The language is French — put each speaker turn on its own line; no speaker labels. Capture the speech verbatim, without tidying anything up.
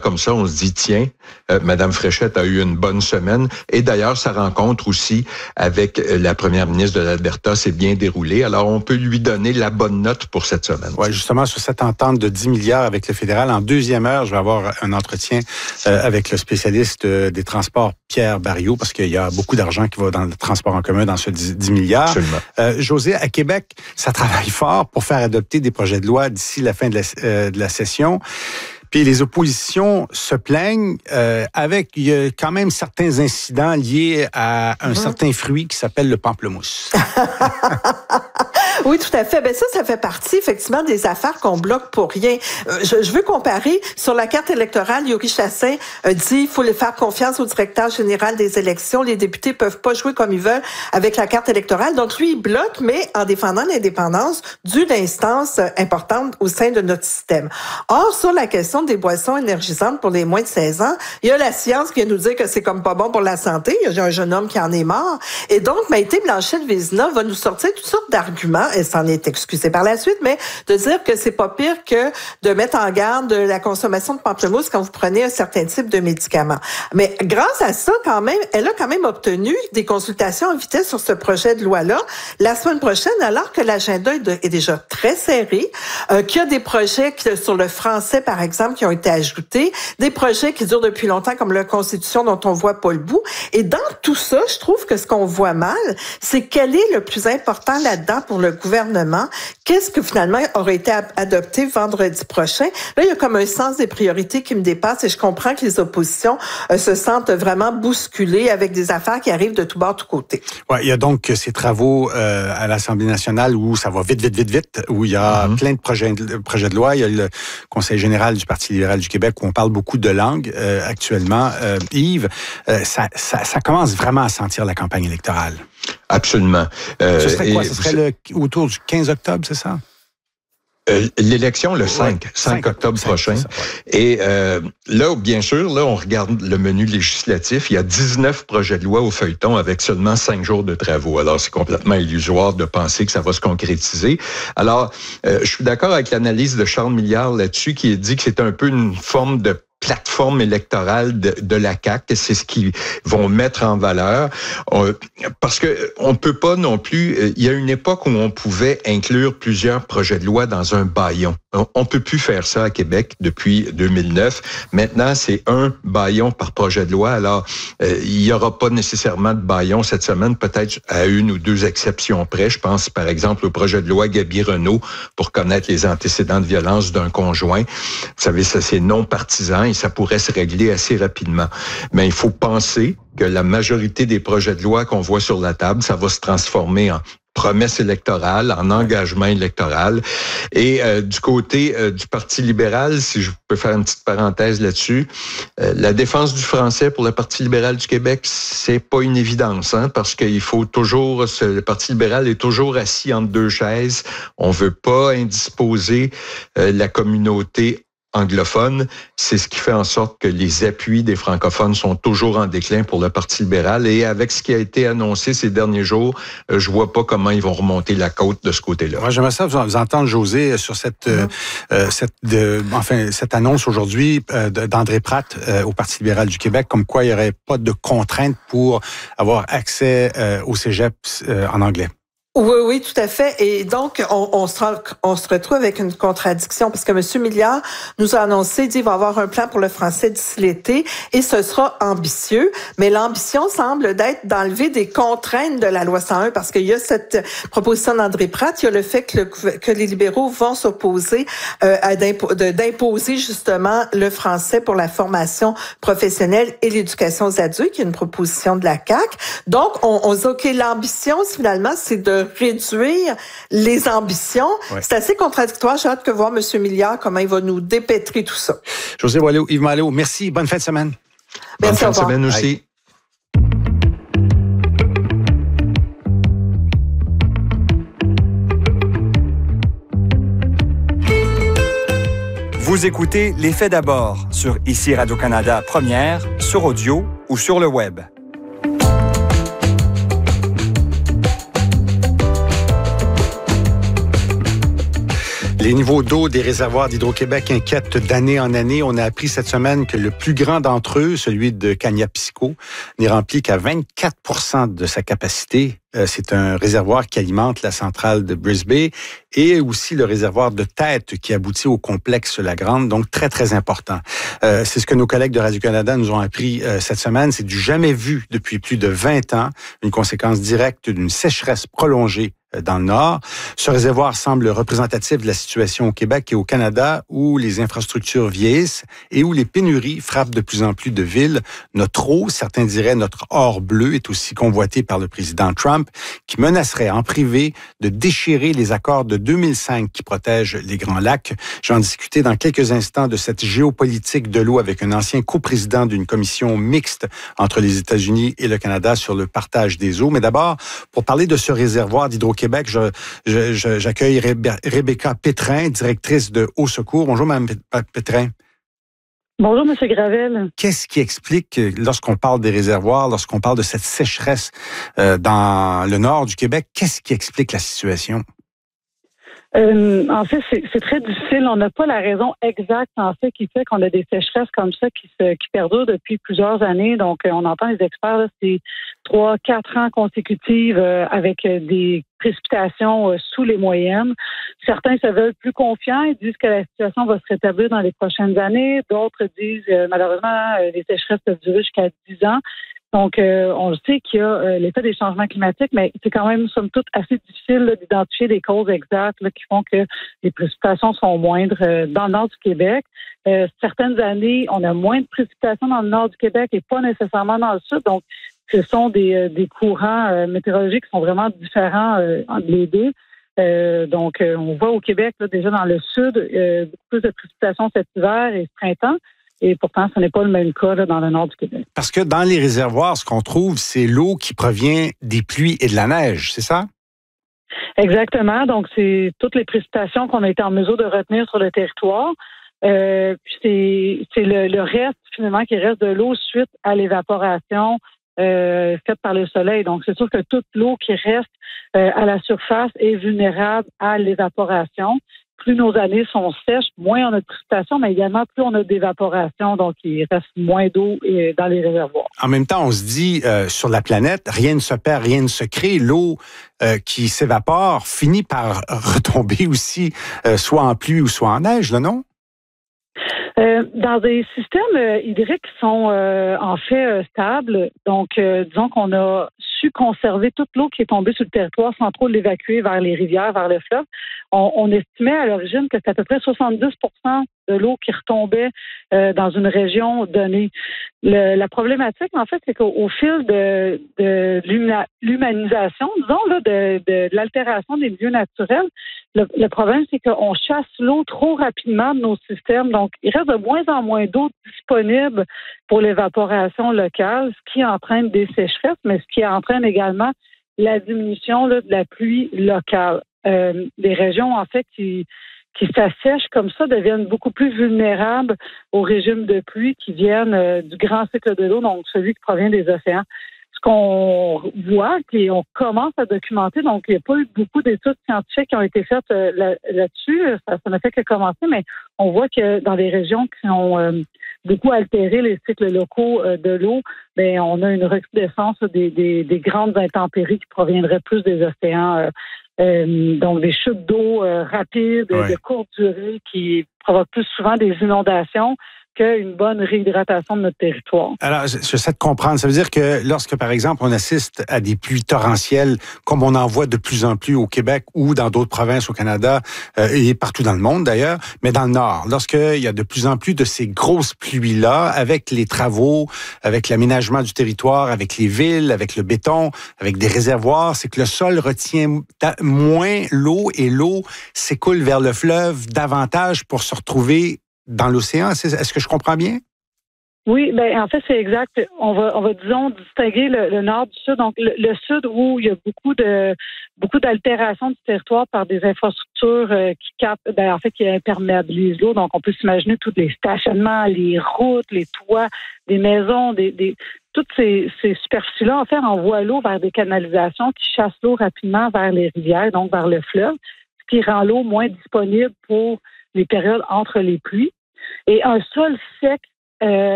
comme ça, on se dit, tiens, euh, Mme Fréchette a eu une bonne semaine. Et d'ailleurs, sa rencontre aussi avec la première ministre de l'Alberta s'est bien déroulée. Alors, on peut lui donner la bonne note pour cette semaine.
Oui, justement, sur cette entente de dix milliards avec le fédéral, en deuxième heure, je vais avoir un entretien euh, avec le spécialiste euh, des transports, Pierre Barriot, parce qu'il y a beaucoup d'argent qui va dans le transport en commun dans ce dix milliards.
Absolument.
Euh, José, à Québec, ça travaille fort pour faire adopter des projets de loi d'ici la fin de la, euh, de la session. Puis les oppositions se plaignent euh, avec il y a quand même certains incidents liés à un mmh. certain fruit qui s'appelle le pamplemousse.
Oui, tout à fait. Ben ça, ça fait partie effectivement des affaires qu'on bloque pour rien. Euh, je, je veux comparer sur la carte électorale. Yuri Chassin a dit il faut les faire confiance au directeur général des élections. Les députés peuvent pas jouer comme ils veulent avec la carte électorale. Donc lui, il bloque, mais en défendant l'indépendance d'une instance importante au sein de notre système. Or, sur la question des boissons énergisantes pour les moins de seize ans, il y a la science qui vient nous dire que c'est comme pas bon pour la santé. Il y a un jeune homme qui en est mort. Et donc, Maïté Blanchette-Vézina va nous sortir toutes sortes d'arguments. Elle s'en est excusée par la suite, mais de dire que c'est pas pire que de mettre en garde de la consommation de pamplemousse quand vous prenez un certain type de médicaments. Mais grâce à ça, quand même, elle a quand même obtenu des consultations en vitesse sur ce projet de loi-là la semaine prochaine, alors que l'agenda est déjà très serré, euh, qu'il y a des projets qui, sur le français, par exemple, qui ont été ajoutés, des projets qui durent depuis longtemps, comme la Constitution dont on voit pas le bout. Et dans tout ça, je trouve que ce qu'on voit mal, c'est quel est le plus important là-dedans pour le gouvernement. Qu'est-ce que finalement aurait été adopté vendredi prochain? Là, il y a comme un sens des priorités qui me dépasse et je comprends que les oppositions euh, se sentent vraiment bousculées avec des affaires qui arrivent de tout bord, de tout côté.
Ouais, il y a donc ces travaux euh, à l'Assemblée nationale où ça va vite, vite, vite, vite, où il y a mm-hmm. plein de projets, de projets de loi. Il y a le Conseil général du Parti libéral du Québec où on parle beaucoup de langue euh, actuellement. Euh, Yves, euh, ça, ça, ça commence vraiment à sentir la campagne électorale.
Absolument.
Euh, ce serait quoi? Ce serait le, autour du quinze octobre, c'est ça?
Euh, l'élection le cinq, cinq octobre prochain. Ça, ouais. Et euh, là, bien sûr, là, on regarde le menu législatif. Il y a dix-neuf projets de loi au feuilleton avec seulement cinq jours de travaux. Alors, c'est complètement illusoire de penser que ça va se concrétiser. Alors, euh, je suis d'accord avec l'analyse de Charles Milliard là-dessus, qui dit que c'est un peu une forme de plateforme électorale de, de la C A Q, c'est ce qu'ils vont mettre en valeur. On, parce que on peut pas non plus. Il y a une époque où on pouvait inclure plusieurs projets de loi dans un bâillon. On, on peut plus faire ça à Québec depuis deux mille neuf. Maintenant, c'est un bâillon par projet de loi. Alors, euh, il y aura pas nécessairement de bâillon cette semaine, peut-être à une ou deux exceptions près. Je pense, par exemple, au projet de loi Gaby-Renaud pour connaître les antécédents de violence d'un conjoint. Vous savez, ça, c'est non partisan. Et ça pourrait se régler assez rapidement. Mais il faut penser que la majorité des projets de loi qu'on voit sur la table, ça va se transformer en promesse électorale, en engagement électoral. Et euh, du côté euh, du Parti libéral, si je peux faire une petite parenthèse là-dessus, euh, la défense du français pour le Parti libéral du Québec, c'est pas une évidence, hein, parce qu'il faut toujours, le Parti libéral est toujours assis entre deux chaises. On veut pas indisposer euh, la communauté anglophone, c'est ce qui fait en sorte que les appuis des francophones sont toujours en déclin pour le Parti libéral. Et avec ce qui a été annoncé ces derniers jours, je vois pas comment ils vont remonter la côte de ce côté-là.
Moi, j'aimerais ça vous entendre, José, sur cette, mm-hmm. euh, cette, de, enfin, cette annonce aujourd'hui euh, d'André Pratt euh, au Parti libéral du Québec, comme quoi il n'y aurait pas de contraintes pour avoir accès euh, au cégep euh, en anglais.
Oui, oui, tout à fait. Et donc, on, on, se, on se retrouve avec une contradiction parce que M. Milliard nous a annoncé, dit, il va avoir un plan pour le français d'ici l'été et ce sera ambitieux. Mais l'ambition semble d'être d'enlever des contraintes de la loi cent un parce qu'il y a cette proposition d'André Pratt, il y a le fait que, le, que les libéraux vont s'opposer euh, à d'impo, de, d'imposer justement le français pour la formation professionnelle et l'éducation aux adultes, qui est une proposition de la C A Q. Donc, on, on dit, OK, l'ambition, finalement, c'est de réduire les ambitions. Ouais. C'est assez contradictoire. J'ai hâte de voir M. Milliard comment il va nous dépêtrer tout ça.
José Boileau, Yves Malo, merci. Bonne fin de semaine.
Bonne fin de semaine aussi.
Vous écoutez Les Faits d'abord sur Ici Radio-Canada Première, sur audio ou sur le web.
Les niveaux d'eau des réservoirs d'Hydro-Québec inquiètent d'année en année. On a appris cette semaine que le plus grand d'entre eux, celui de Kaniapisco, n'est rempli qu'à vingt-quatre pour cent de sa capacité. C'est un réservoir qui alimente la centrale de Brisbane et aussi le réservoir de Tête qui aboutit au complexe La Grande, donc très, très important. Euh, c'est ce que nos collègues de Radio-Canada nous ont appris euh, cette semaine. C'est du jamais vu depuis plus de vingt ans, une conséquence directe d'une sécheresse prolongée dans le Nord. Ce réservoir semble représentatif de la situation au Québec et au Canada où les infrastructures vieillissent et où les pénuries frappent de plus en plus de villes. Notre eau, certains diraient notre or bleu, est aussi convoité par le président Trump qui menacerait en privé de déchirer les accords de deux mille cinq qui protègent les Grands Lacs. Je vais en discuter dans quelques instants de cette géopolitique de l'eau avec un ancien coprésident d'une commission mixte entre les États-Unis et le Canada sur le partage des eaux. Mais d'abord, pour parler de ce réservoir d'Hydro-Québec, Je, je, je, j'accueille Rebecca Pétrin, directrice de Eau Secours. Bonjour, Mme Pétrin.
Bonjour, M. Gravel.
Qu'est-ce qui explique, lorsqu'on parle des réservoirs, lorsqu'on parle de cette sécheresse euh, dans le nord du Québec, qu'est-ce qui explique la situation?
Euh, en fait, c'est, c'est très difficile. On n'a pas la raison exacte, en fait, qui fait qu'on a des sécheresses comme ça qui, se, qui perdurent depuis plusieurs années. Donc, on entend les experts, là, c'est trois, quatre ans consécutifs euh, avec des précipitations euh, sous les moyennes. Certains se veulent plus confiants et disent que la situation va se rétablir dans les prochaines années. D'autres disent, euh, malheureusement, euh, les sécheresses peuvent durer jusqu'à dix ans. Donc, euh, on le sait qu'il y a euh, l'effet des changements climatiques, mais c'est quand même, somme toute, assez difficile là, d'identifier les causes exactes là, qui font que les précipitations sont moindres euh, dans le nord du Québec. Euh, certaines années, on a moins de précipitations dans le nord du Québec et pas nécessairement dans le sud. Donc, ce sont des, euh, des courants euh, météorologiques qui sont vraiment différents euh, entre les deux. Euh, donc, euh, on voit au Québec, là, déjà dans le sud, euh, beaucoup plus de précipitations cet hiver et ce printemps. Et pourtant, ce n'est pas le même cas là, dans le nord du Québec.
Parce que dans les réservoirs, ce qu'on trouve, c'est l'eau qui provient des pluies et de la neige, c'est ça?
Exactement. Donc, c'est toutes les précipitations qu'on a été en mesure de retenir sur le territoire. Euh, puis c'est, c'est le, le reste, finalement, qui reste de l'eau suite à l'évaporation euh, faite par le soleil. Donc, c'est sûr que toute l'eau qui reste euh, à la surface est vulnérable à l'évaporation. Plus nos années sont sèches, moins on a de précipitations, mais également plus on a d'évaporation, donc il reste moins d'eau dans les réservoirs.
En même temps, on se dit, euh, sur la planète, rien ne se perd, rien ne se crée. L'eau euh, qui s'évapore finit par retomber aussi, euh, soit en pluie ou soit en neige, là, non?
Euh, dans des systèmes euh, hydriques qui sont euh, en fait euh, stables, donc euh, disons qu'on a su conserver toute l'eau qui est tombée sur le territoire sans trop l'évacuer vers les rivières, vers le fleuve. On, on estimait à l'origine que c'était à peu près soixante-dix pour cent de l'eau qui retombait euh, dans une région donnée. Le, la problématique, en fait, c'est qu'au au fil de, de l'humanisation, disons, là, de, de, de l'altération des milieux naturels, le, le problème, c'est qu'on chasse l'eau trop rapidement de nos systèmes. Donc, il reste de moins en moins d'eau disponible pour l'évaporation locale, ce qui entraîne des sécheresses, mais ce qui entraîne également la diminution là, de la pluie locale. Euh, les régions, en fait, qui qui s'assèchent comme ça deviennent beaucoup plus vulnérables au régime de pluie qui viennent euh, du grand cycle de l'eau, donc celui qui provient des océans. Ce qu'on voit, et on commence à documenter, donc il n'y a pas eu beaucoup d'études scientifiques qui ont été faites euh, là, là-dessus, ça, ça n'a fait que commencer, mais on voit que dans les régions qui ont euh, beaucoup altéré les cycles locaux euh, de l'eau, bien, on a une recrudescence des, des, des grandes intempéries qui proviendraient plus des océans. Euh, Euh, donc, des chutes d'eau euh, rapides, ouais. de courte durée qui provoquent plus souvent des inondations qu'une bonne réhydratation de notre territoire.
Alors, j'essaie de comprendre. Ça veut dire que lorsque, par exemple, on assiste à des pluies torrentielles, comme on en voit de plus en plus au Québec ou dans d'autres provinces au Canada, euh, et partout dans le monde d'ailleurs, mais dans le Nord, lorsqu'il y a de plus en plus de ces grosses pluies-là, avec les travaux, avec l'aménagement du territoire, avec les villes, avec le béton, avec des réservoirs, c'est que le sol retient moins l'eau et l'eau s'écoule vers le fleuve davantage pour se retrouver dans l'océan. Est-ce que je comprends bien?
Oui, ben en fait, c'est exact. On va, on va disons, distinguer le, le nord du sud. Donc, le, le sud où il y a beaucoup de beaucoup d'altérations du territoire par des infrastructures euh, qui captent, ben, en fait, qui imperméabilisent l'eau. Donc, on peut s'imaginer tous les stationnements, les routes, les toits, des maisons, des, des toutes ces, ces superficies-là, en fait, envoient l'eau vers des canalisations qui chassent l'eau rapidement vers les rivières, donc vers le fleuve. qui rend l'eau moins disponible pour les périodes entre les pluies. Et un sol sec, euh,